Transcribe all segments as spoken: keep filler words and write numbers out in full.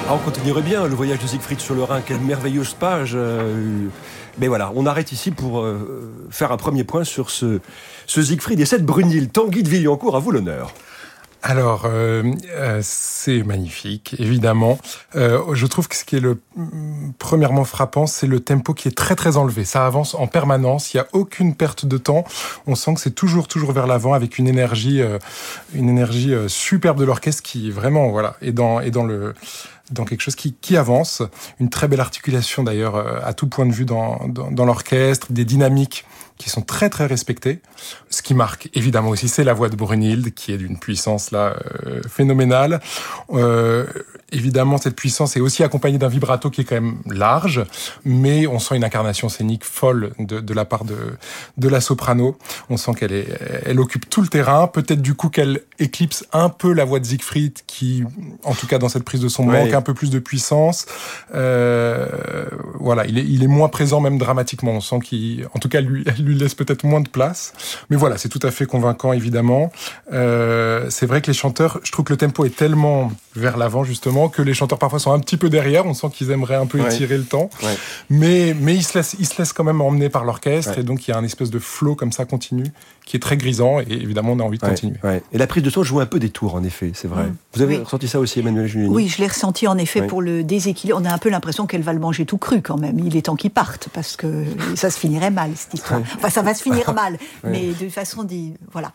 Ah, on continuerait bien le voyage de Siegfried sur le Rhin, quelle merveilleuse page. Euh, mais voilà, on arrête ici pour euh, faire un premier point sur ce, ce Siegfried et cette Brunhilde. Tanguy de Villancourt, à vous l'honneur. Alors, euh, euh, c'est magnifique, évidemment. Euh, je trouve que ce qui est le premièrement frappant, c'est le tempo qui est très très enlevé. Ça avance en permanence, il n'y a aucune perte de temps. On sent que c'est toujours toujours vers l'avant avec une énergie, euh, une énergie euh, superbe de l'orchestre qui vraiment voilà est dans est dans le dans quelque chose qui, qui avance. Une très belle articulation d'ailleurs euh, à tout point de vue dans, dans, dans l'orchestre, des dynamiques qui sont très très respectées. Ce qui marque évidemment aussi, c'est la voix de Brunhilde qui est d'une puissance là euh, phénoménale. Euh, évidemment, cette puissance est aussi accompagnée d'un vibrato qui est quand même large, mais on sent une incarnation scénique folle de, de la part de, de la soprano. On sent qu'elle est, elle occupe tout le terrain. Peut-être du coup qu'elle éclipse un peu la voix de Siegfried qui, en tout cas dans cette prise de son, ouais. manque un peu plus de puissance. Euh, voilà, il est, il est moins présent même dramatiquement. On sent qu'il, en tout cas, lui, elle lui laisse peut-être moins de place. Mais voilà, c'est tout à fait convaincant, évidemment. Euh, c'est vrai que les chanteurs, je trouve que le tempo est tellement vers l'avant, justement, que les chanteurs parfois sont un petit peu derrière. On sent qu'ils aimeraient un peu ouais. étirer le temps. Ouais. Mais, mais ils se laissent, ils se laissent quand même emmener par l'orchestre. Ouais. Et donc, il y a un espèce de flow comme ça continu qui est très grisant. Et évidemment, on a envie de ouais. continuer. Ouais. Et la prise de son joue un peu des tours, en effet, c'est vrai. Mmh. Vous avez oui. ressenti ça aussi, Emmanuelle Giuliani ? Oui, je l'ai ressenti, en effet, oui. pour le déséquilibre. On a un peu l'impression qu'elle va le manger tout cru, quand même. Il est temps qu'il parte, parce que ça se finirait mal, cette histoire. Ouais. Enfin, ça va se finir mal, ouais. mais de façon dit, voilà.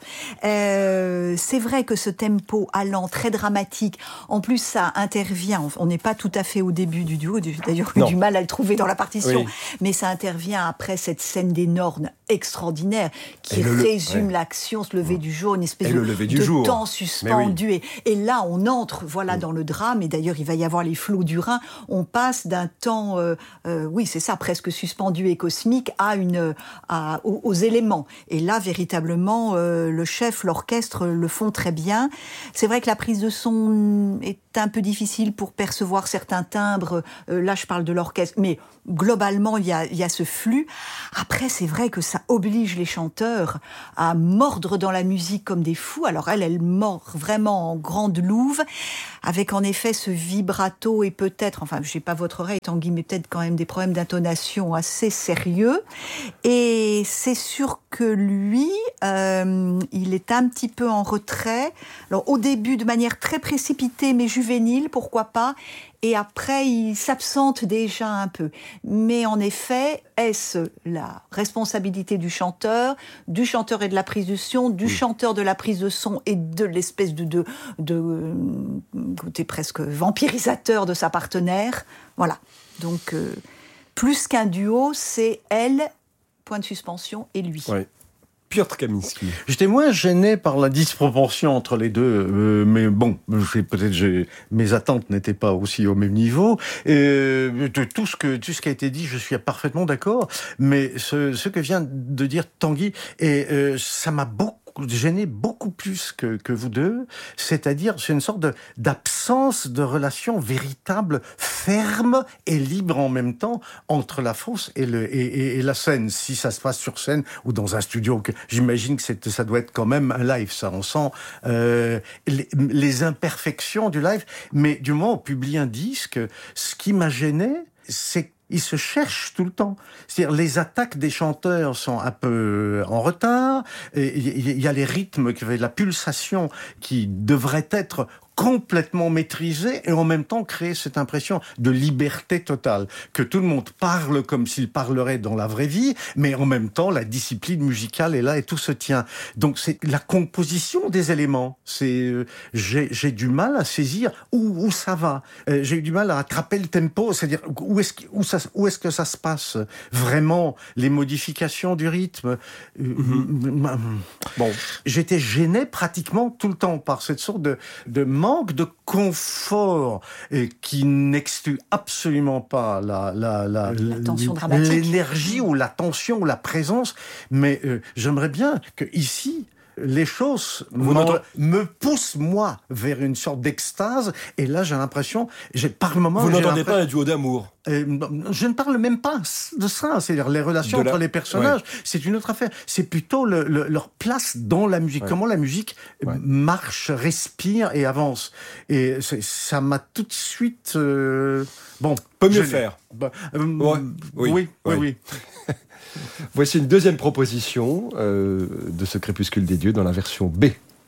Euh, c'est vrai que ce tempo allant, très dramatique, en plus ça intervient, on n'est pas tout à fait au début du duo, d'ailleurs j'ai eu du mal à le trouver dans la partition, oui. mais ça intervient après cette scène des Nornes extraordinaire qui le, résume ouais. l'action, ce lever du jour, une espèce de, de jour. temps suspendu. Oui. Et, et là, on entre voilà, oui. dans le drame, et d'ailleurs il va y avoir les flots du Rhin, on passe d'un temps, euh, euh, oui c'est ça, presque suspendu et cosmique, à une, à, aux, aux éléments. Et là, véritablement, euh, le chef, l'orchestre le font très bien. C'est vrai que la prise de son est un peu difficile pour percevoir certains timbres. Euh, là, je parle de l'orchestre, mais globalement, il y a, il y a ce flux. Après, c'est vrai que ça oblige les chanteurs à mordre dans la musique comme des fous. Alors elle, elle mord vraiment en grande louve, avec en effet ce vibrato et peut-être, enfin, je n'ai pas votre oreille, Tanguy, mais peut-être quand même des problèmes d'intonation assez sérieux. Et c'est sûr que lui, euh, il est un petit peu en retrait. Alors au début, de manière très précipitée, mais juvénile, pourquoi pas. Et après, il s'absente déjà un peu. Mais en effet, est-ce la responsabilité du chanteur, du chanteur et de la prise de son, du oui. chanteur de la prise de son et de l'espèce de, de, de côté presque vampirisateur de sa partenaire ? Voilà. Donc, euh, plus qu'un duo, c'est elle, point de suspension, et lui. Oui. Piotr Kaminski. J'étais moins gêné par la disproportion entre les deux, euh, mais bon, j'ai, peut-être j'ai, mes attentes n'étaient pas aussi au même niveau. Et, euh, tout ce que tout ce qui a été dit, je suis parfaitement d'accord. Mais ce, ce que vient de dire Tanguy, et euh, ça m'a beaucoup gêné beaucoup plus que, que vous deux, c'est-à-dire c'est une sorte de, d'absence de relation véritable, ferme et libre en même temps entre la fosse et, le, et, et, et la scène. Si ça se passe sur scène ou dans un studio, que j'imagine que c'est, ça doit être quand même un live, ça. On sent euh, les, les imperfections du live, mais du moment où on publie un disque, ce qui m'a gêné, c'est ils se cherchent tout le temps. C'est-à-dire, les attaques des chanteurs sont un peu en retard. Il y a les rythmes, la pulsation qui devrait être complètement maîtrisé et en même temps créer cette impression de liberté totale, que tout le monde parle comme s'il parlerait dans la vraie vie, mais en même temps la discipline musicale est là et tout se tient. Donc c'est la composition des éléments. C'est euh, j'ai, j'ai du mal à saisir où, où ça va. Euh, j'ai eu du mal à attraper le tempo, c'est-à-dire où est-ce où ça où est-ce que ça se passe vraiment, les modifications du rythme. Euh, mm-hmm. Bon, j'étais gêné pratiquement tout le temps par cette sorte de de manque de confort et qui n'exclut absolument pas la, la, la, la tension dramatique, l'énergie ou la tension ou la présence. Mais euh, j'aimerais bien que ici, les choses Vous me poussent, moi, vers une sorte d'extase. Et là, j'ai l'impression... J'ai, par moment, Vous j'ai n'entendez pas un duo d'amour? Euh, je ne parle même pas de ça, c'est-à-dire les relations la... entre les personnages, ouais. C'est une autre affaire. C'est plutôt le, le, leur place dans la musique, ouais. Comment la musique ouais. marche, respire et avance. Et ça m'a tout de suite... Euh... Bon, peut mieux faire. Bah, euh, ouais. Oui, oui, oui. oui. Voici une deuxième proposition euh, de ce Crépuscule des dieux dans la version B.